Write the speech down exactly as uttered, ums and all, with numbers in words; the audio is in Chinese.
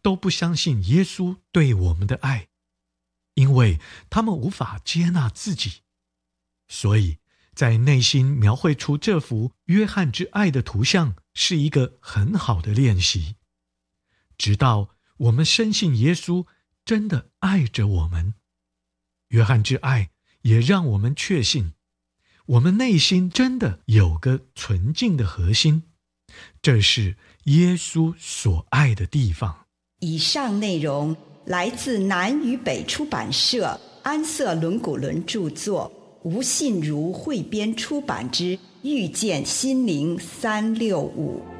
都不相信耶稣对我们的爱，因为他们无法接纳自己。所以在内心描绘出这幅约翰之爱的图像是一个很好的练习。直到我们深信耶稣真的爱着我们，约翰之爱也让我们确信我们内心真的有个纯净的核心，这是耶稣所爱的地方。 以上内容来自南与北出版社安瑟伦古伦著作，吴信如汇编出版之《遇见心灵三六五》。